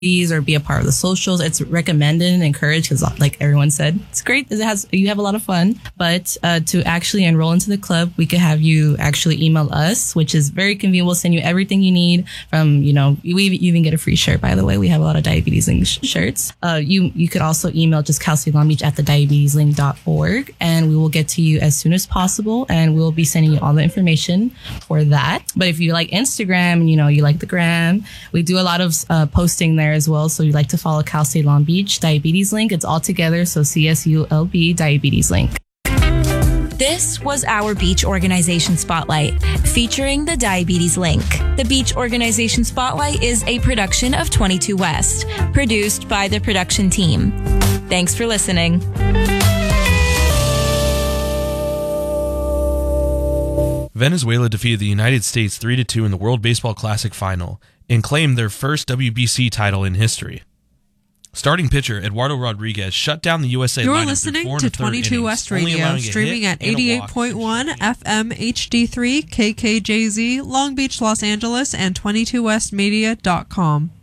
or be a part of the socials. It's recommended and encouraged because, like everyone said, it's great because you have a lot of fun. But to actually enroll into the club, we could have you actually email us, which is very convenient. We'll send you everything you need from, you even get a free shirt, by the way. We have a lot of Diabetes Link shirts. You could also email just Cal State Long Beach at thediabetesLink.org, and we will get to you as soon as possible, and we'll be sending you all the information for that. But if you like Instagram and, you like the gram, we do a lot of posting there as well. So you like to follow Cal State Long Beach Diabetes Link. It's all together. So CSULB Diabetes Link. This was our Beach Organization Spotlight, featuring the Diabetes Link. The Beach Organization Spotlight is a production of 22 West, produced by the production team. Thanks for listening. Venezuela defeated the United States 3-2 in the World Baseball Classic Final and claimed their first WBC title in history. Starting pitcher Eduardo Rodriguez shut down the USA lineup. You're listening to 22 West Radio, streaming at 88.1 FM HD3 KKJZ, Long Beach, Los Angeles, and 22westmedia.com.